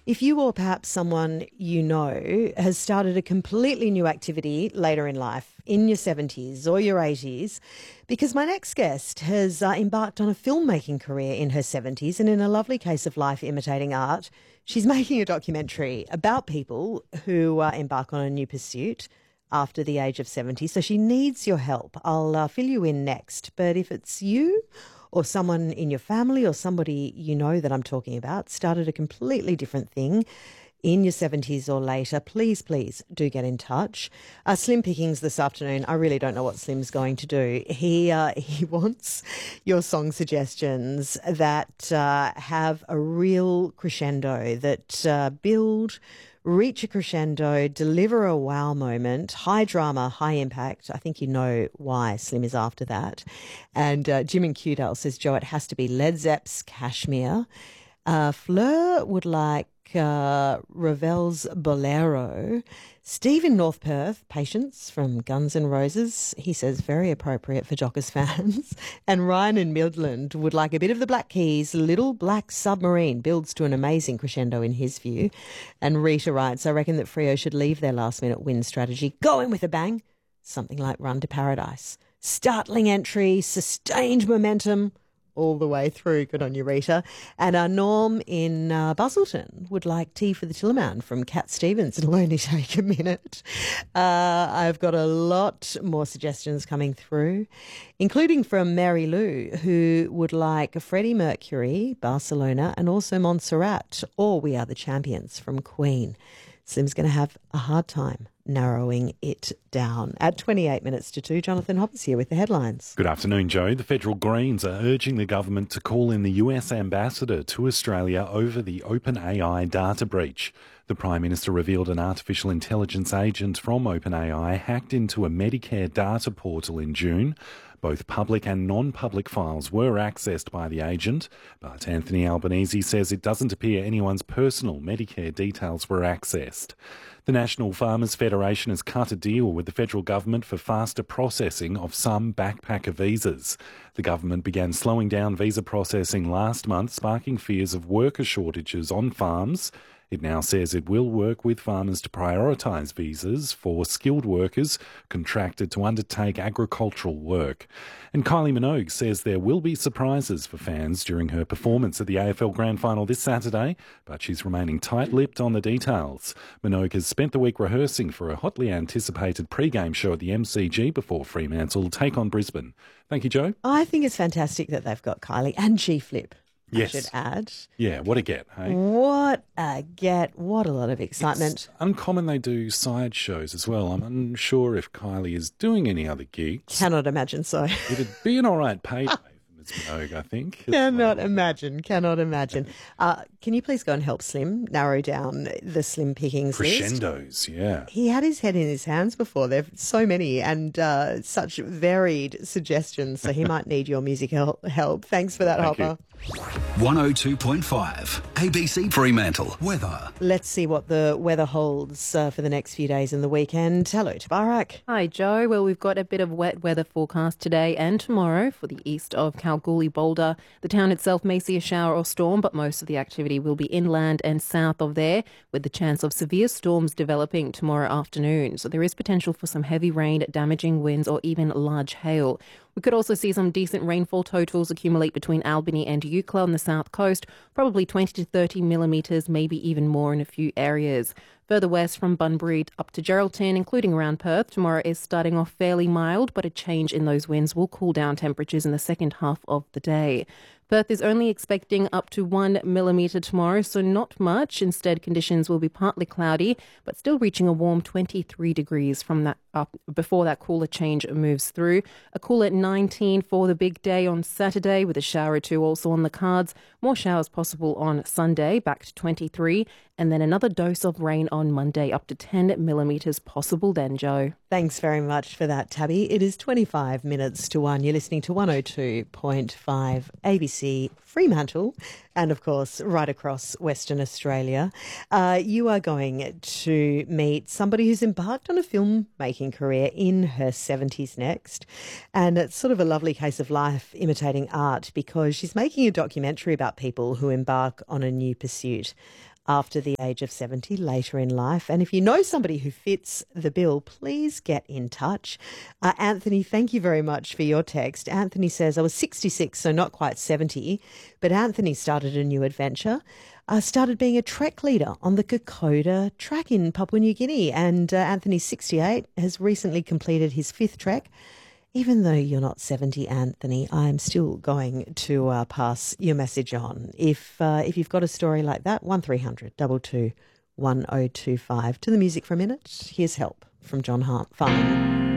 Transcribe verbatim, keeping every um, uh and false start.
If you or perhaps someone you know has started a completely new activity later in life, in your seventies or your eighties, because my next guest has uh, embarked on a filmmaking career in her seventies, and in a lovely case of life imitating art, she's making a documentary about people who uh, embark on a new pursuit after the age of seventy. So she needs your help. I'll uh, fill you in next. But if it's you or someone in your family or somebody you know that I'm talking about started a completely different thing in your seventies or later, please, please do get in touch. Uh, Slim Pickings this afternoon, I really don't know what Slim's going to do. He uh, he wants your song suggestions that uh, have a real crescendo, that uh, build, reach a crescendo, deliver a wow moment, high drama, high impact. I think you know why Slim is after that. And uh, Jim in Cudell says, Joe, it has to be Led Zepp's Kashmir. Uh, Fleur would like uh, Ravel's Bolero. Steve in North Perth, Patience from Guns N' Roses. He says very appropriate for Jockers fans. And Ryan in Midland would like a bit of the Black Keys. Little Black Submarine builds to an amazing crescendo in his view. And Rita writes, I reckon that Freo should leave their last minute win strategy, go in with a bang. Something like Run to Paradise. Startling entry, sustained momentum all the way through. Good on you, Rita. And our Norm in uh, Busselton would like Tea for the Tillerman from Cat Stevens. It'll only take a minute. Uh, I've got a lot more suggestions coming through, including from Mary Lou, who would like Freddie Mercury, Barcelona, and also Montserrat, or We Are the Champions from Queen. Slim's going to have a hard time narrowing it down. At twenty-eight minutes to two, Jonathan Hoppers here with the headlines. Good afternoon, Joe. The federal Greens are urging the government to call in the U S ambassador to Australia over the OpenAI data breach. The Prime Minister revealed an artificial intelligence agent from OpenAI hacked into a Medicare data portal in June. Both public and non-public files were accessed by the agent, but Anthony Albanese says it doesn't appear anyone's personal Medicare details were accessed. The National Farmers Federation has cut a deal with the federal government for faster processing of some backpacker visas. The government began slowing down visa processing last month, sparking fears of worker shortages on farms. It now says it will work with farmers to prioritise visas for skilled workers contracted to undertake agricultural work. And Kylie Minogue says there will be surprises for fans during her performance at the A F L Grand Final this Saturday, but she's remaining tight-lipped on the details. Minogue has spent the week rehearsing for a hotly anticipated pre-game show at the M C G before Fremantle take on Brisbane. Thank you, Joe. I think it's fantastic that they've got Kylie and G-Flip. Yes. I should add. Yeah, what a get, hey? What a get. What a lot of excitement. It's uncommon they do side shows as well. I'm unsure if Kylie is doing any other gigs. Cannot imagine so. It'd be an all right payday for Miz Minogue, I think. Cannot imagine. Cannot imagine. Uh, can you please go and help Slim narrow down the Slim Pickings list? Crescendos, yeah. He had his head in his hands before. There are so many and uh, such varied suggestions, so he might need your music help. help. Thanks for that, Thank Hopper. one oh two point five A B C Fremantle. Weather. Let's see what the weather holds uh, for the next few days and the weekend. Hello, Tabarak. Hi, Joe. Well, we've got a bit of wet weather forecast today and tomorrow for the east of Kalgoorlie, Boulder. The town itself may see a shower or storm, but most of the activity will be inland and south of there, with the chance of severe storms developing tomorrow afternoon. So there is potential for some heavy rain, damaging winds, or even large hail. We could also see some decent rainfall totals accumulate between Albany and Eucla on the south coast, probably twenty to thirty millimetres, maybe even more in a few areas. Further west from Bunbury up to Geraldton, including around Perth, tomorrow is starting off fairly mild, but a change in those winds will cool down temperatures in the second half of the day. Perth is only expecting up to one millimetre tomorrow, so not much. Instead, conditions will be partly cloudy, but still reaching a warm twenty-three degrees from that up before that cooler change moves through. A cooler nineteen for the big day on Saturday, with a shower or two also on the cards. More showers possible on Sunday, back to twenty-three, and then another dose of rain on Monday, up to ten millimetres possible then, Joe. Thanks very much for that, Tabby. It is twenty-five minutes to one. You're listening to one oh two point five A B C Fremantle, and of course, right across Western Australia. Uh, you are going to meet somebody who's embarked on a filmmaking career in her seventies next. And it's sort of a lovely case of life imitating art, because she's making a documentary about people who embark on a new pursuit after the age of seventy later in life. And if you know somebody who fits the bill, please get in touch. Uh, Anthony, thank you very much for your text. Anthony says, I was sixty-six, so not quite seventy, but Anthony started a new adventure. I started being a trek leader on the Kokoda track in Papua New Guinea. And uh, Anthony's sixty-eight, has recently completed his fifth trek. Even though you're not seventy, Anthony, I'm still going to uh, pass your message on. If uh, if you've got a story like that, one three hundred two two one oh two five. To the music for a minute, here's Help from John Farnham.